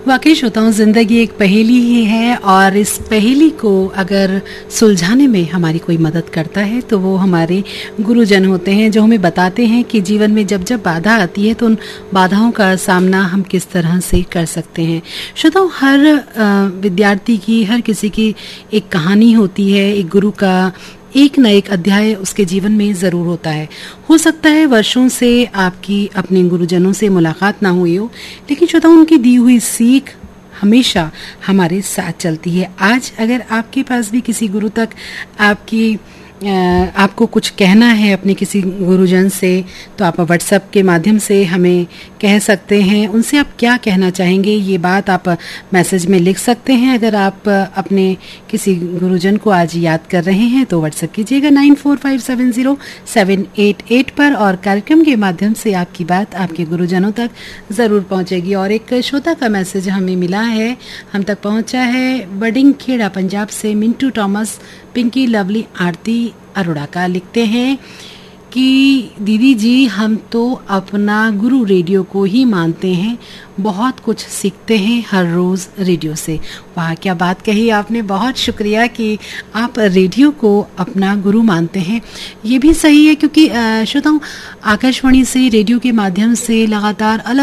वाकई श्रोताओं, जिंदगी एक पहेली ही है और इस पहेली को अगर सुलझाने में हमारी कोई मदद करता है तो वो हमारे गुरुजन होते हैं, जो हमें बताते हैं कि जीवन में जब जब बाधा आती है तो उन बाधाओं का सामना हम किस तरह से कर सकते हैं। श्रोताओं, हर विद्यार्थी की, हर किसी की एक कहानी होती है, एक गुरु का एक न एक अध्याय उसके जीवन में ज़रूर होता है। हो सकता है वर्षों से आपकी अपने गुरुजनों से मुलाकात ना हुई हो, लेकिन श्रोताओं, उनकी दी हुई सीख हमेशा हमारे साथ चलती है। आज अगर आपके पास भी किसी गुरु तक आपको कुछ कहना है अपने किसी गुरुजन से, तो आप व्हाट्सएप के माध्यम से हमें कह सकते हैं। उनसे आप क्या कहना चाहेंगे, ये बात आप मैसेज में लिख सकते हैं। अगर आप अपने किसी गुरुजन को आज याद कर रहे हैं तो व्हाट्सएप कीजिएगा 94570788 पर, और कार्यक्रम के माध्यम से आपकी बात आपके गुरुजनों तक ज़रूर पहुंचेगी। और एक श्रोता का मैसेज हमें मिला है, हम तक पहुंचा है बडिंग खेड़ा पंजाब से मिंटू टॉमस, पिंकी, लवली, आरती अरोड़ा का। लिखते हैं कि दीदी जी, हम तो अपना गुरु रेडियो को ही मानते हैं, बहुत कुछ सीखते हैं हर रोज़ रेडियो से। वाह, क्या बात कही आपने, बहुत शुक्रिया कि आप रेडियो को अपना गुरु मानते हैं। ये भी सही है, क्योंकि श्रोताओं, आकाशवाणी से, रेडियो के माध्यम से लगातार अलग